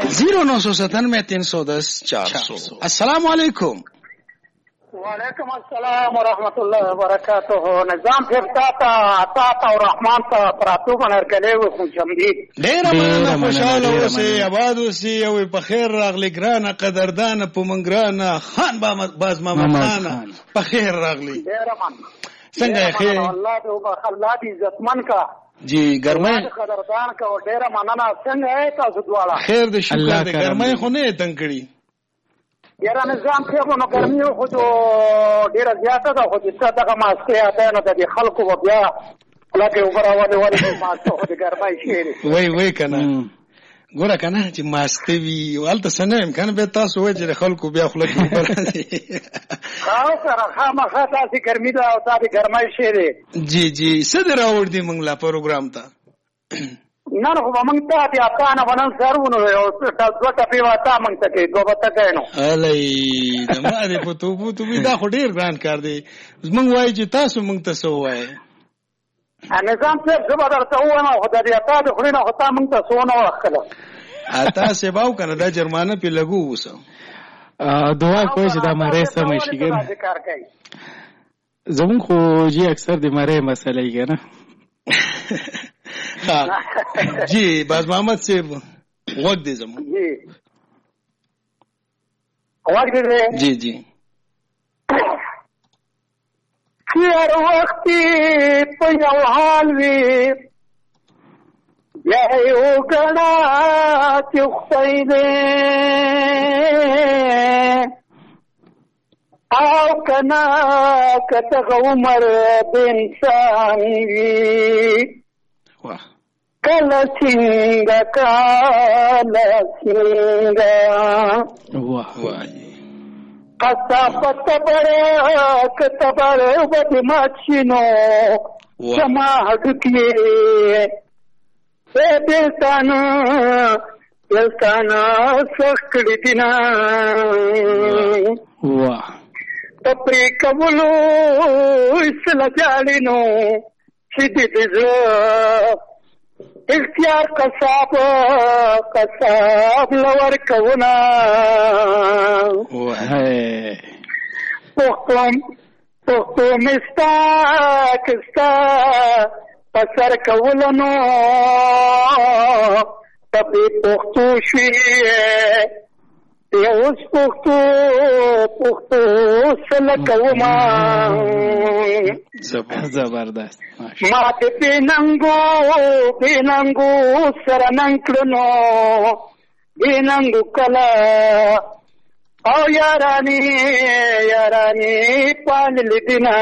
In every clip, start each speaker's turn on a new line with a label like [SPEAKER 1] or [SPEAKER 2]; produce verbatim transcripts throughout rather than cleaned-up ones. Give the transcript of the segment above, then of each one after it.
[SPEAKER 1] जीरो नौ सौ सतानवे तीन सौ दस चार सौ। अस्सलाम वालेकुम।
[SPEAKER 2] वालेकुम अस्सलाम वरहमतुल्लाहि वबरकातुहू। निजाम फिर ताता ताता और रहमान ता परातू बनर कले वो खुशमदीद
[SPEAKER 1] ډیر مننه خوشاله اوسئ آباد اوسئ او په خیر راغلی ګرانه قدردان په منګرانه خان باز محمد خان په خیر راغلی
[SPEAKER 2] ډیر مننه
[SPEAKER 1] څنګه خیر
[SPEAKER 2] الله دې وبخل دې عزتمن کا
[SPEAKER 1] جی ګرمای
[SPEAKER 2] قدردان کا ډیر مننه څنګه تاسو دواړه
[SPEAKER 1] خیر دې شکر دې ګرمای خو نه تنگ کړی
[SPEAKER 2] یاره نظام خو نو ګرمي خو ډیره زیاته ده خو چې دغه ماسکه اته نه د خلکو بیا لکه وګراوله ولې ماسکه خو د ګرمای شي
[SPEAKER 1] وای وای کنه ګوره کنه چې ماسته وی ولته سنه امکان به تاسو وای چې خلکو بیا خلک وګورئ
[SPEAKER 2] او سره خامخا تاسو ګرمي ده او تاسو ګرمای شي دي
[SPEAKER 1] جی جی صدر اور دی منګلا پروګرام ته
[SPEAKER 2] نه نو موږ ته بیا تاسو باندې سرونه او تاسو ته په واته موږ ته کې دوه ته نو
[SPEAKER 1] الای دمه دې په تو په تو دا خو ډیر ګران کار دی موږ وای چې تاسو موږ ته سو وای
[SPEAKER 2] نظام څه زبر درته وایم خو د دې تاسو خو نه خو تاسو موږ ته سو نه واخله
[SPEAKER 1] اته سباو کنه دا جرمانه په لګو وسه
[SPEAKER 3] دعا کوي چې دا ماره سم شي ګر زمون خو جی اکثر د ماره مسله یې کنه
[SPEAKER 1] ها جی باز محمد صاحب وګ دې زمون
[SPEAKER 2] جی وګ دې
[SPEAKER 1] جی جی
[SPEAKER 2] هر وخت په یو حال وی یا یو کنا چې خوای دې او کنا کته عمر د انسان وی
[SPEAKER 1] واه
[SPEAKER 2] کله څنګه کله څنګه
[SPEAKER 1] واه واه
[SPEAKER 2] کتا پتا بڑا کتا بڑا وبد ماشینو سما هټکی اے دلتانا دلتانا سکړی دینا
[SPEAKER 3] واه
[SPEAKER 2] تپری کولو اسلا جاړینو چې دې زو اختیار قصاب قصاب لور کونا
[SPEAKER 1] واه
[SPEAKER 2] پختم پختم مستا کستا پسر کولنو تبی پختو شوی اوس پختو پختو سلکوما
[SPEAKER 3] زبردست
[SPEAKER 2] ما ته پیننګو پیننګو سره ننکړنو پیننګو کلا او یارانی یارانی پال لیدنا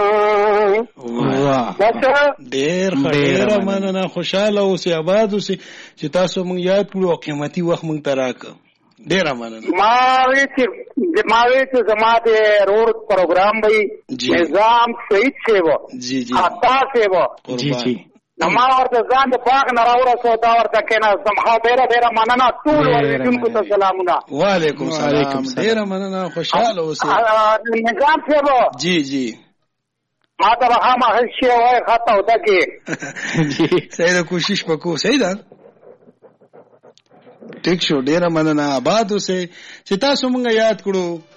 [SPEAKER 1] واه ډیر ډیر مننه خوشاله اوسئ آباد اوسئ چې تاسو مونږ یاد کړو او قیمتي وخت مونږ ته راکړ ډیر مننه
[SPEAKER 2] ما وی چې ما وی چې زما د روډ پروګرام وی نظام صحیح سی و
[SPEAKER 1] جی جی
[SPEAKER 2] اتا سی و
[SPEAKER 3] جی جی
[SPEAKER 2] ما ورته ځان د باغ نه راوړه سو دا ورته کینا سمها ډیر ډیر مننه ټول ورته ته سلامونه
[SPEAKER 1] وعلیکم السلام ډیر مننه خوشاله اوسئ
[SPEAKER 2] نظام سی و
[SPEAKER 1] جی جی
[SPEAKER 2] ما ته هغه ما شي وای خطا ودا کې
[SPEAKER 1] جی سره کوشش وکړو صحیح ده ټیک شو ډیر مننه آباد اوسئ چې تاسو مونږ یاد کړو